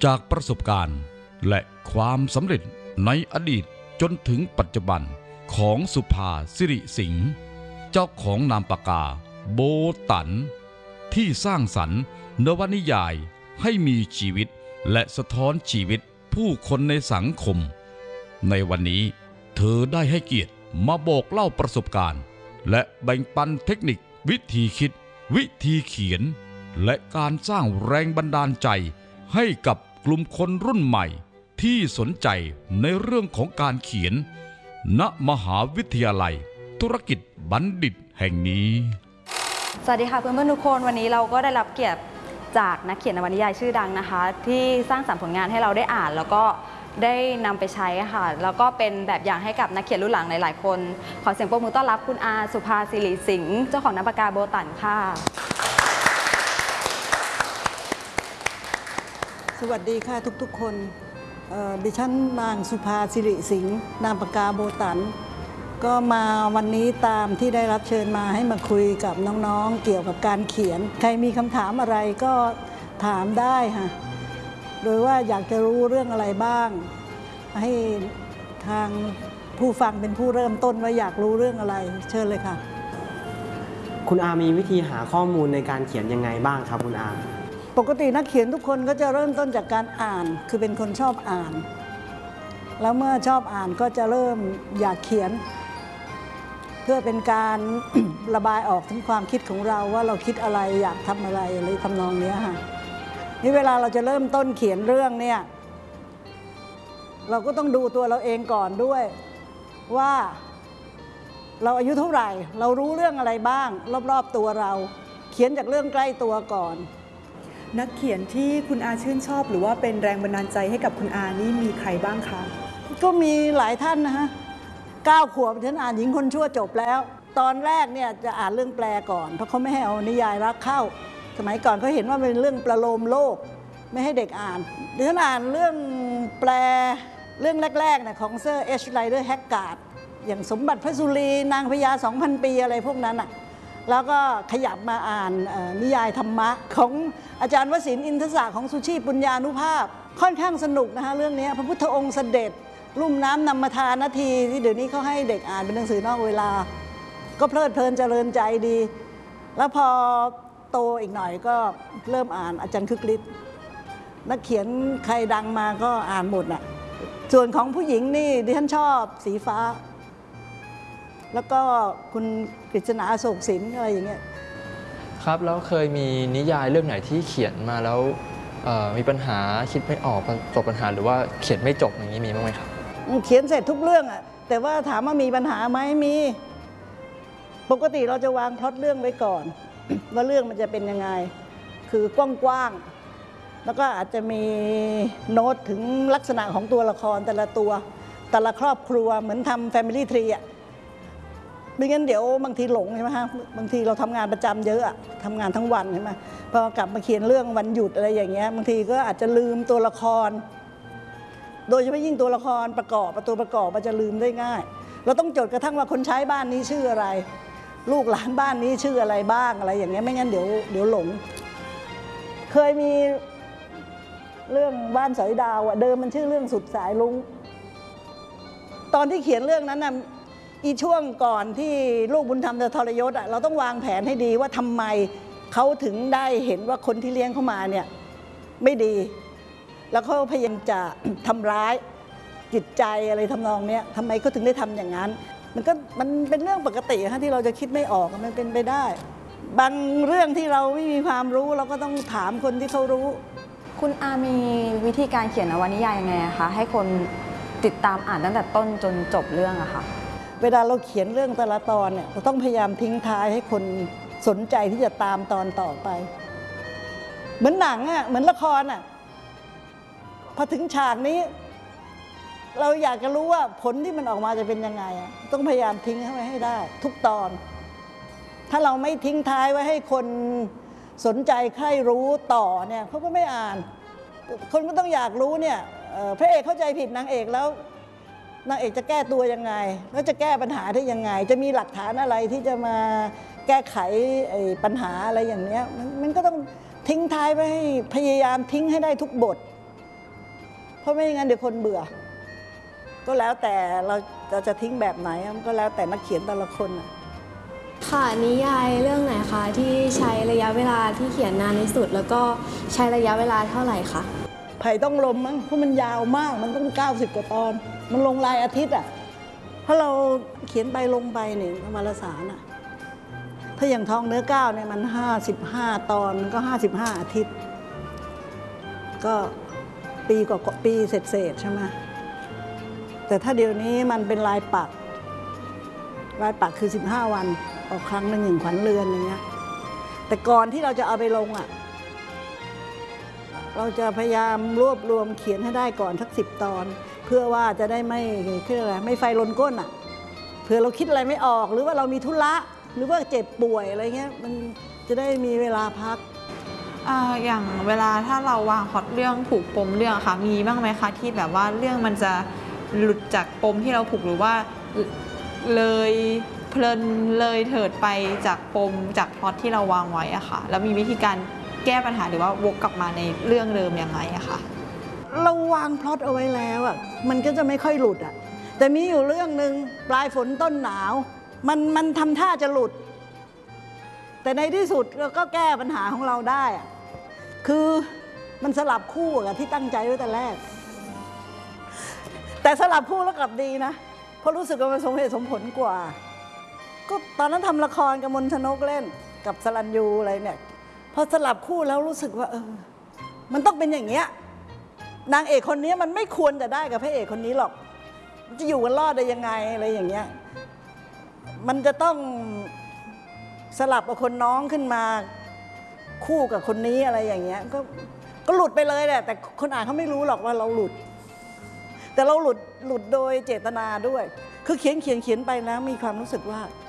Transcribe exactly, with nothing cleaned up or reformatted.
จากประสบการณ์และความสำเร็จในอดีตจนถึงปัจจุบันของสุภาสิริสิงห์เจ้าของนามปากกาโบตันที่สร้างสรรค์นวนิยายให้มีชีวิตและสะท้อนชีวิตผู้คนในสังคมในวันนี้เธอได้ให้เกียรติมาบอกเล่าประสบการณ์และแบ่งปันเทคนิควิธีคิดวิธีเขียนและการสร้างแรงบันดาลใจให้กับกลุ่มคนรุ่นใหม่ที่สนใจในเรื่องของการเขียนณมหาวิทยาลัยธุรกิจบัณฑิตแห่งนี้สวัสดีค่ะเพื่อนๆทุกคนวันนี้เราก็ได้รับเกียรติจากนักเขียนนวนิยายชื่อดังนะคะที่สร้างสรรค์ผลงานให้เราได้อ่านแล้วก็ได้นำไปใช้ค่ะแล้วก็เป็นแบบอย่างให้กับนักเขียนรุ่นหลังหลายๆคนขอเสียงปรบมือต้อนรับคุณอาสุภาสิริสิงห์เจ้าของนามปากกาโบตันค่ะสวัสดีค่ะทุกๆคนดิฉันนางสุภาสิริสิงห์นามปากกาโบตันก็มาวันนี้ตามที่ได้รับเชิญมาให้มาคุยกับน้องๆเกี่ยวกับการเขียนใครมีคำถามอะไรก็ถามได้ค่ะโดยว่าอยากจะรู้เรื่องอะไรบ้างให้ทางผู้ฟังเป็นผู้เริ่มต้นว่าอยากรู้เรื่องอะไรเชิญเลยค่ะคุณอามีวิธีหาข้อมูลในการเขียนยังไงบ้างครับคุณอาปกตินักเขียนทุกคนก็จะเริ่มต้นจากการอ่านคือเป็นคนชอบอ่านแล้วเมื่อชอบอ่านก็จะเริ่มอยากเขียนเพื่อเป็นการ ระบายออกถึงความคิดของเราว่าเราคิดอะไรอยากทำอะไรอะไรทำนองนี้ค่ะนี่เวลาเราจะเริ่มต้นเขียนเรื่องเนี่ยเราก็ต้องดูตัวเราเองก่อนด้วยว่าเราอายุเท่าไหร่เรารู้เรื่องอะไรบ้างรอบๆตัวเราเขียนจากเรื่องใกล้ตัวก่อนนักเขียนที่คุณอาชื่นชอบหรือว่าเป็นแรงบันดาลใจให้กับคุณอานี่มีใครบ้างคะก็มีหลายท่านนะฮะเก้าขวบฉันอ่านหญิงคนชั่วจบแล้วตอนแรกเนี่ยจะอ่านเรื่องแปลก่อนเพราะเขาไม่ให้เอานิยายรักเข้าสมัยก่อนเขาเห็นว่าเป็นเรื่องประโลมโลกไม่ให้เด็กอ่านดิฉันอ่านเรื่องแปลเรื่องแรกๆเนี่ยของเซอร์เอชไรเดอร์แฮกการ์ดอย่างสมบัติพระสุรีนางพญาสองพันปีอะไรพวกนั้นอ่ะแล้วก็ขยับมาอ่านนิยายธรรมะของอาจารย์วสินทร์อินทศะของสุชีปุญญานุภาพค่อนข้างสนุกนะคะเรื่องนี้พระพุทธองค์เสด็จลุ่มน้ำนำมาทานนาทีที่เดี๋ยวนี้เขาให้เด็กอ่านเป็นหนังสือนอกเวลาก็เพลิดเพลินเจริญใจดีแล้วพอโตอีกหน่อยก็เริ่มอ่านอาจารย์คึกฤทธิ์นักเขียนใครดังมาก็อ่านหมดน่ะส่วนของผู้หญิงนี่ดิฉันชอบสีฟ้าแล้วก็คุณกฤษณาอโศกสินอะไรอย่างเงี้ยครับแล้วเคยมีนิยายเรื่องไหนที่เขียนมาแล้วมีปัญหาคิดไม่ออกประสบปัญหาหรือว่าเขียนไม่จบอย่างนี้มีบ้างไหมครับเขียนเสร็จทุกเรื่องอะแต่ว่าถามว่ามีปัญหาไหมมีปกติเราจะวางพล็อตเรื่องไว้ก่อน ว่าเรื่องมันจะเป็นยังไงคือกว้างๆแล้วก็อาจจะมีโน้ตถึงลักษณะของตัวละครแต่ละตัวแต่ละครอบครัวเหมือนทำ Family Tree อะไม่งั้นเดี๋ยวบางทีหลงใช่ไหมฮะบางทีเราทำงานประจำเยอะอะทำงานทั้งวันใช่ไหมพอกลับมาเขียนเรื่องวันหยุดอะไรอย่างเงี้ยบางทีก็อาจจะลืมตัวละครโดยเฉพาะยิ่งตัวละครประกอบตัวประกอบมันจะลืมได้ง่ายเราต้องจดกระทั่งว่าคนใช้บ้านนี้ชื่ออะไรลูกหลานบ้านนี้ชื่ออะไรบ้างอะไรอย่างเงี้ยไม่งั้นเดี๋ยวเดี๋ยวหลงเคยมีเรื่องบ้านสอยดาวอะเดิมมันชื่อเรื่องสุดสายลุงตอนที่เขียนเรื่องนั้นน่ะอีช่วงก่อนที่ลูกบุญธรรมจะทรยศอ่ะเราต้องวางแผนให้ดีว่าทำไมเขาถึงได้เห็นว่าคนที่เลี้ยงเขามาเนี่ยไม่ดีแล้วเขาพยายามจะทำร้ายจิตใจอะไรทำนองเนี้ยทำไมเขาถึงได้ทำอย่างนั้นมันก็มันเป็นเรื่องปกติฮะที่เราจะคิดไม่ออกมันเป็นไปได้บางเรื่องที่เราไม่มีความรู้เราก็ต้องถามคนที่เขารู้คุณอามีวิธีการเขียนนวนิยายยังไงคะให้คนติดตามอ่านตั้งแต่ต้นจนจบเรื่องอะค่ะเวลาเราเขียนเรื่องแต่ละตอนเนี่ยเราต้องพยายามทิ้งท้ายให้คนสนใจที่จะตามตอนต่อไปเหมือนหนังอ่ะเหมือนละครอ่ะพอถึงฉากนี้เราอยากจะรู้ว่าผลที่มันออกมาจะเป็นยังไงอ่ะต้องพยายามทิ้งไว้ให้ได้ทุกตอนถ้าเราไม่ทิ้งท้ายไว้ให้คนสนใจใคร่รู้ต่อเนี่ยเขาก็ไม่อ่านคนก็ต้องอยากรู้เนี่ยพระเอกเข้าใจผิดนางเอกแล้วนางเอกจะแก้ตัวยังไงแล้วจะแก้ปัญหาได้ยังไงจะมีหลักฐานอะไรที่จะมาแก้ไขปัญหาอะไรอย่างเนี้ยมันก็ต้องทิ้งท้ายไว้ให้พยายามทิ้งให้ได้ทุกบทเพราะไม่อย่างนั้นเดี๋ยวคนเบื่อ ก็แล้วแต่เราเราจะทิ้งแบบไหนมันก็แล้วแต่นักเขียนแต่ละคนน่ะค่ะนิยายเรื่องไหนคะที่ใช้ระยะเวลาที่เขียนนานที่สุด แล้วก็ใช้ระยะเวลาเท่าไหร่คะไผ่ต้องลมมั้งเพราะมันยาวมากมันต้องเก้าสิบกว่าตอน มันลงรายอาทิตย์อ่ะถ้าเราเขียนไปลงไปเนี่ยวารสารอ่ะถ้าอย่างทองเนื้อก้าวเนี่ยมันห้าสิบห้าตอนก็ห้าสิบห้าอาทิตย์ ก็ปีกว่าปีเศษๆใช่ไหมแต่ถ้าเดี๋ยวนี้มันเป็นลายปักลายปักคือสิบห้าวันออกครั้งหนึ่งหนึ่งขวัญเรือนอย่างเงี้ยแต่ก่อนที่เราจะเอาไปลงอ่ะเราจะพยายามรวบรวมเขียนให้ได้ก่อนสักสิบตอน เพื่อว่าจะได้ไม่คืออะไรไม่ไฟลนก้นอ่ะเผื่อเราคิดอะไรไม่ออกหรือว่าเรามีธุระหรือว่าเจ็บป่วยอะไรเงี้ยมันจะได้มีเวลาพักอ่าอย่างเวลาถ้าเราวางพล็อตเรื่องผูกปมเรื่องค่ะมีบ้างไหมคะที่แบบว่าเรื่องมันจะหลุดจากปมที่เราผูกหรือว่าเลยเพลินเลยเถิดไปจากปมจากพล็อตที่เราวางไว้อะค่ะแล้วมีวิธีการแก้ปัญหาหรือว่าวกกลับมาในเรื่องเดิมยังไงอะค่ะเราวางพล็อตเอาไว้แล้วอ่ะมันก็จะไม่ค่อยหลุดอ่ะแต่มีอยู่เรื่องหนึ่งปลายฝนต้นหนาวมันมันทำท่าจะหลุดแต่ในที่สุดเราก็แก้ปัญหาของเราได้อ่ะคือมันสลับคู่กับที่ตั้งใจไว้แต่แรกแต่สลับคู่แล้วกลับดีนะเพราะรู้สึกว่ามันสมเหตุสมผลกว่าก็ตอนนั้นทำละครกับมนชนกเล่นกับสรัญยูอะไรเนี่ยพอสลับคู่แล้วรู้สึกว่าเออมันต้องเป็นอย่างเงี้ยนางเอกคนนี้มันไม่ควรจะได้กับพระเอกคนนี้หรอกมันจะอยู่กันรอดได้ยังไงอะไรอย่างเงี้ยมันจะต้องสลับเอาคนน้องขึ้นมาคู่กับคนนี้อะไรอย่างเงี้ยก็ก็หลุดไปเลยแหละแต่คนอ่านเขาไม่รู้หรอกว่าเราหลุดแต่เราหลุดหลุดโดยเจตนาด้วยคือเขียนเขียนเขียนไปแล้วมีความรู้สึกว่า